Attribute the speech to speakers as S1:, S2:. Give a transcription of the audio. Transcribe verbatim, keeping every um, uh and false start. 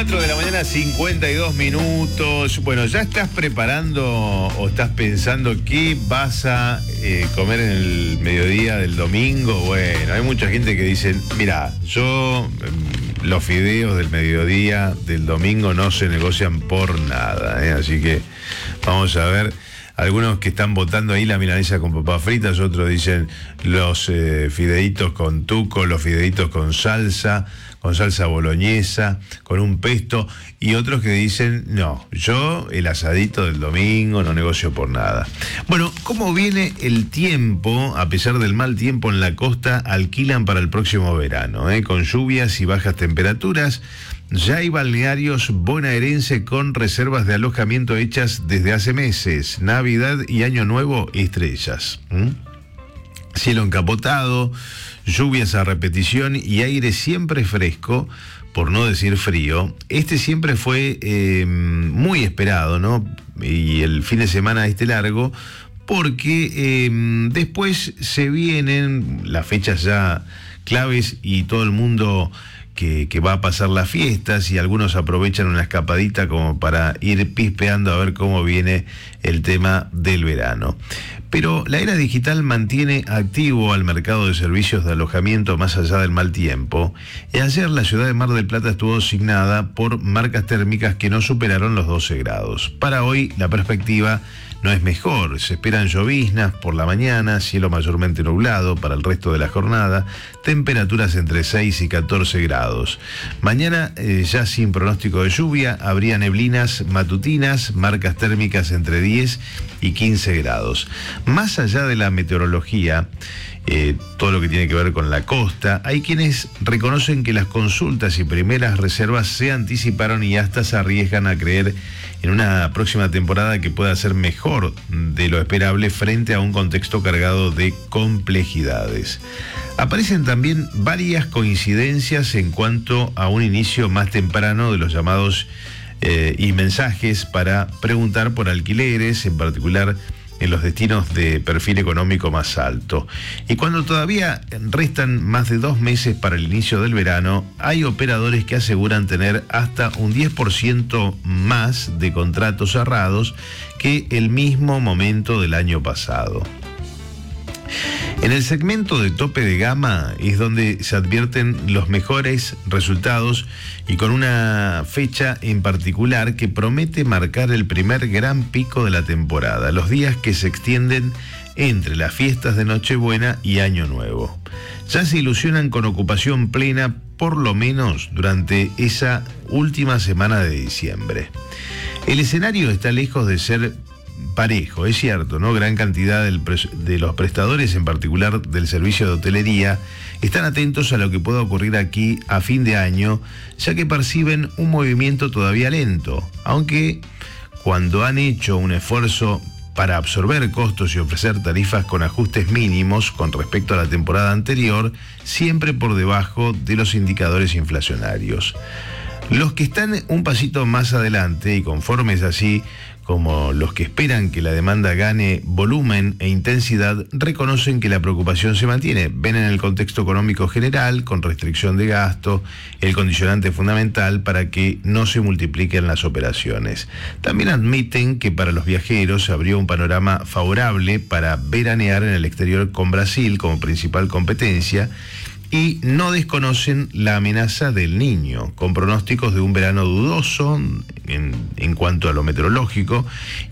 S1: cuatro de la mañana, cincuenta y dos minutos. Bueno, ¿ya estás preparando o estás pensando qué vas a eh, comer en el mediodía del domingo? Bueno, hay mucha gente que dice, mira, yo eh, los fideos del mediodía del domingo no se negocian por nada, ¿eh? Así que vamos a ver. Algunos que están votando ahí la milanesa con papas fritas, otros dicen los eh, fideitos con tuco, los fideitos con salsa, con salsa boloñesa, con un pesto, y otros que dicen, no, yo el asadito del domingo no negocio por nada. Bueno, ¿cómo viene el tiempo? A pesar del mal tiempo en la costa, alquilan para el próximo verano, ¿eh? Con lluvias y bajas temperaturas. Ya hay balnearios bonaerense con reservas de alojamiento hechas desde hace meses. Navidad y Año Nuevo, estrellas. ¿Mm? Cielo encapotado, lluvias a repetición y aire siempre fresco, por no decir frío. Este siempre fue eh, muy esperado, ¿no? Y el fin de semana este largo, porque eh, después se vienen las fechas ya claves y todo el mundo Que, que va a pasar las fiestas, y algunos aprovechan una escapadita como para ir pispeando a ver cómo viene el tema del verano. Pero la era digital mantiene activo al mercado de servicios de alojamiento más allá del mal tiempo. Y ayer la ciudad de Mar del Plata estuvo signada por marcas térmicas que no superaron los doce grados. Para hoy la perspectiva no es mejor, se esperan lloviznas por la mañana, cielo mayormente nublado para el resto de la jornada, temperaturas entre seis y catorce grados. Mañana, eh, ya sin pronóstico de lluvia, habría neblinas matutinas, marcas térmicas entre diez y quince grados. Más allá de la meteorología, eh, todo lo que tiene que ver con la costa, hay quienes reconocen que las consultas y primeras reservas se anticiparon y hasta se arriesgan a creer en una próxima temporada que pueda ser mejor de lo esperable frente a un contexto cargado de complejidades. Aparecen también varias coincidencias en cuanto a un inicio más temprano de los llamados eh, y mensajes para preguntar por alquileres, en particular en los destinos de perfil económico más alto. Y cuando todavía restan más de dos meses para el inicio del verano, hay operadores que aseguran tener hasta un diez por ciento más de contratos cerrados que el mismo momento del año pasado. En el segmento de tope de gama es donde se advierten los mejores resultados, y con una fecha en particular que promete marcar el primer gran pico de la temporada, los días que se extienden entre las fiestas de Nochebuena y Año Nuevo. Ya se ilusionan con ocupación plena, por lo menos durante esa última semana de diciembre. El escenario está lejos de ser parejo, es cierto, ¿no? Gran cantidad del pres- de los prestadores, en particular del servicio de hotelería, están atentos a lo que pueda ocurrir aquí a fin de año, ya que perciben un movimiento todavía lento, aunque cuando han hecho un esfuerzo para absorber costos y ofrecer tarifas con ajustes mínimos con respecto a la temporada anterior, siempre por debajo de los indicadores inflacionarios. Los que están un pasito más adelante y conformes así, como los que esperan que la demanda gane volumen e intensidad, reconocen que la preocupación se mantiene. Ven en el contexto económico general, con restricción de gasto, el condicionante fundamental para que no se multipliquen las operaciones. También admiten que para los viajeros se abrió un panorama favorable para veranear en el exterior con Brasil como principal competencia, y no desconocen la amenaza del Niño, con pronósticos de un verano dudoso en, en cuanto a lo meteorológico,